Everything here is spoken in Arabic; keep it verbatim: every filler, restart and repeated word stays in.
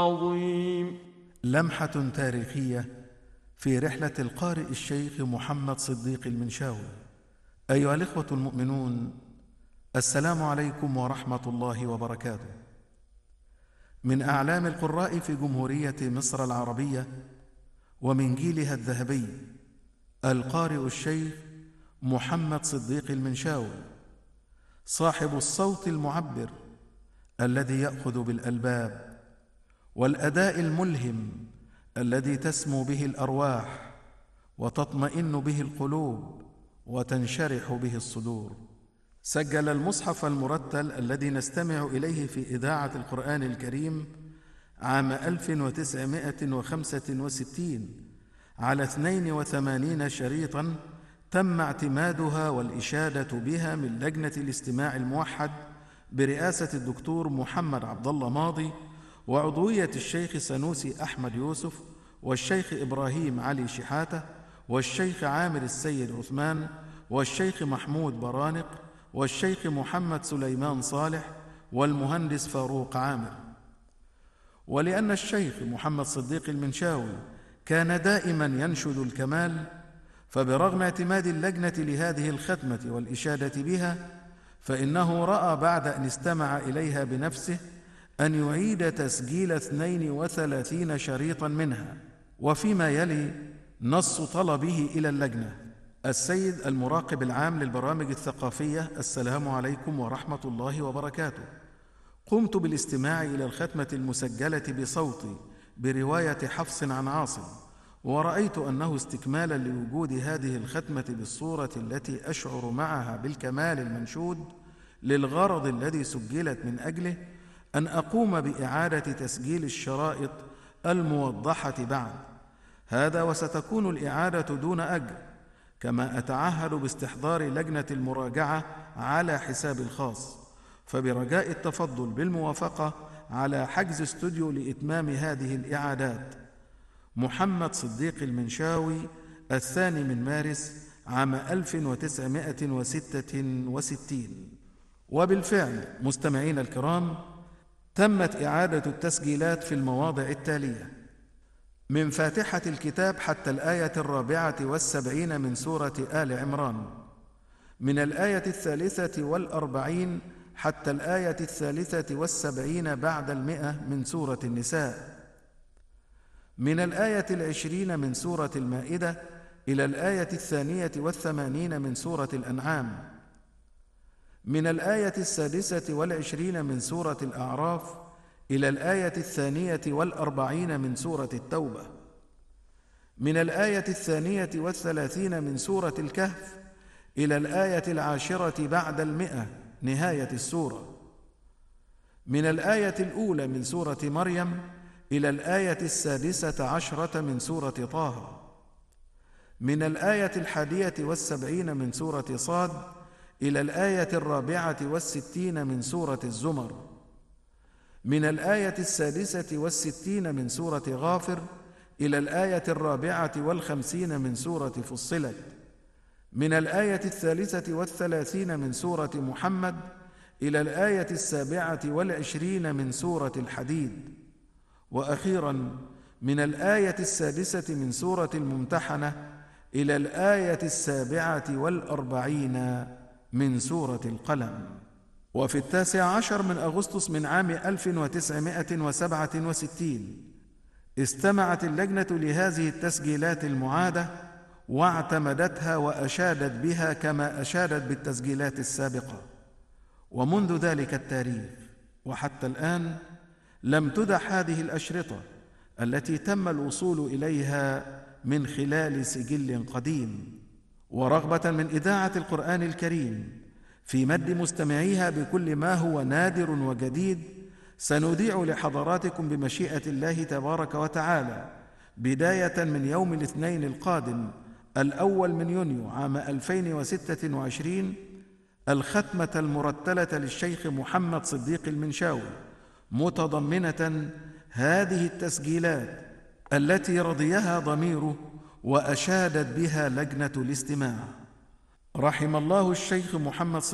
عظيم. لمحة تاريخية في رحلة القارئ الشيخ محمد صديق المنشاوي. أيها الإخوة المؤمنون، السلام عليكم ورحمة الله وبركاته. من أعلام القراء في جمهورية مصر العربية ومن جيلها الذهبي القارئ الشيخ محمد صديق المنشاوي، صاحب الصوت المعبر الذي يأخذ بالألباب، والأداء الملهم الذي تسمو به الأرواح وتطمئن به القلوب وتنشرح به الصدور. سجل المصحف المرتل الذي نستمع إليه في إذاعة القرآن الكريم عام ألف وتسعمائة وخمسة وستين على اثنين وثمانين شريطاً تم اعتمادها والإشادة بها من لجنة الاستماع الموحد برئاسة الدكتور محمد عبد الله ماضي، وعضوية الشيخ سنوسي أحمد يوسف، والشيخ إبراهيم علي شحاتة، والشيخ عامر السيد عثمان، والشيخ محمود برانق، والشيخ محمد سليمان صالح، والمهندس فاروق عامر. ولأن الشيخ محمد صديق المنشاوي كان دائما ينشد الكمال، فبرغم اعتماد اللجنة لهذه الختمة والإشادة بها، فإنه رأى بعد أن استمع إليها بنفسه أن يعيد تسجيل اثنين وثلاثين شريطا منها. وفيما يلي نص طلبه إلى اللجنة: السيد المراقب العام للبرامج الثقافية، السلام عليكم ورحمة الله وبركاته. قمت بالاستماع إلى الختمة المسجلة بصوتي برواية حفص عن عاصم، ورأيت أنه استكمالا لوجود هذه الختمة بالصورة التي أشعر معها بالكمال المنشود للغرض الذي سجلت من أجله، أن أقوم بإعادة تسجيل الشرائط الموضحة بعد هذا، وستكون الإعادة دون أجر، كما أتعهد باستحضار لجنة المراجعة على حسابي الخاص، فبرجاء التفضل بالموافقة على حجز استوديو لإتمام هذه الإعادات. محمد صديق المنشاوي، الثاني من مارس عام ألف وتسعمائة وستة وستين. وبالفعل مستمعين الكرام، تمت إعادة التسجيلات في المواضع التالية: من فاتحة الكتاب حتى الآية الرابعة والسبعين من سورة آل عمران، من الآية الثالثة والأربعين حتى الآية الثالثة والسبعين بعد المئة من سورة النساء، من الآية العشرين من سورة المائدة إلى الآية الثانية والثمانين من سورة الأنعام، من الآية السادسة والعشرين من سورة الأعراف إلى الآية الثانية والأربعين من سورة التوبة، من الآية الثانية والثلاثين من سورة الكهف إلى الآية العاشرة بعد المئة نهاية السورة، من الآية الأولى من سورة مريم إلى الآية السادسة عشرة من سورة طه، من الآية الحادية والسبعين من سورة صاد إلى الآية الرابعة والستين من سورة الزمر، من الآية السادسة والستين من سورة غافر إلى الآية الرابعة والخمسين من سورة فصلت، من الآية الثالثة والثلاثين من سورة محمد إلى الآية السابعة والعشرين من سورة الحديد، وأخيراً من الآية السادسة من سورة الممتحنة إلى الآية السابعة والأربعين من سورة القلم. وفي التاسع عشر من أغسطس من عام ألف وتسعمائة وسبعة وستين استمعت اللجنة لهذه التسجيلات المعادة واعتمدتها وأشادت بها كما أشادت بالتسجيلات السابقة، ومنذ ذلك التاريخ وحتى الآن لم تدع هذه الأشرطة التي تم الوصول إليها من خلال سجل قديم. ورغبة من إذاعة القرآن الكريم في مد مستمعيها بكل ما هو نادر وجديد، سنذيع لحضراتكم بمشيئة الله تبارك وتعالى بداية من يوم الاثنين القادم الأول من يونيو عام ألفين وستة وعشرين الختمة المرتلة للشيخ محمد صديق المنشاوي، متضمنة هذه التسجيلات التي رضيها ضميره وأشادت بها لجنة الاستماع. رحم الله الشيخ محمد